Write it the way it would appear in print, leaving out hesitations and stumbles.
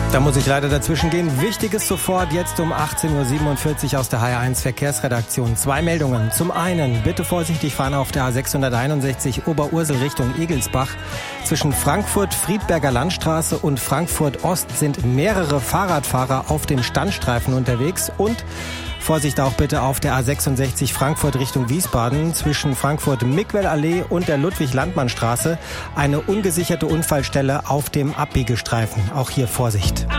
Da muss ich leider dazwischen gehen. Wichtiges sofort jetzt um 18.47 Uhr aus der HR1 Verkehrsredaktion. 2 Meldungen. Zum einen, bitte vorsichtig fahren auf der A661 Oberursel Richtung Egelsbach. Zwischen Frankfurt-Friedberger Landstraße und Frankfurt-Ost sind mehrere Fahrradfahrer auf dem Standstreifen unterwegs. Und Vorsicht auch bitte auf der A66 Frankfurt Richtung Wiesbaden zwischen Frankfurt-Mickwell-Allee und der Ludwig-Landmann-Straße eine ungesicherte Unfallstelle auf dem Abbiegestreifen. Auch hier Vorsicht.